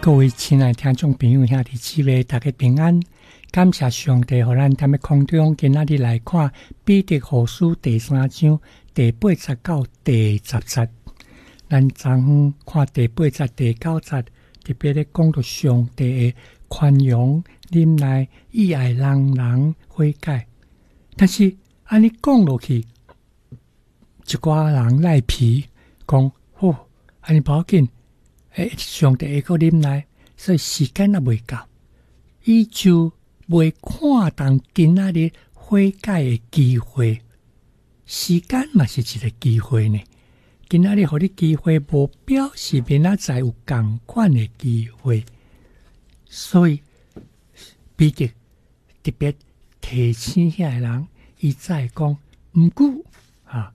各位亲爱的听众朋友兄弟姊妹，大家平安。感谢上帝让咱在空中今仔日来看彼得后书第3章第89第10节。咱昨昏看第8节第9节，特别咧讲到上帝的宽容忍耐，以爱人悔改。但是安尼讲落去，一寡人赖皮讲安尼无要紧，上帝会个忍耐，所以时间也未到，伊就未看当今仔日悔改的机会。时间嘛是一个机会呢，今仔日互你机会，无表示明仔载有同款的机会。所以特别提醒遐人，伊再讲，毋过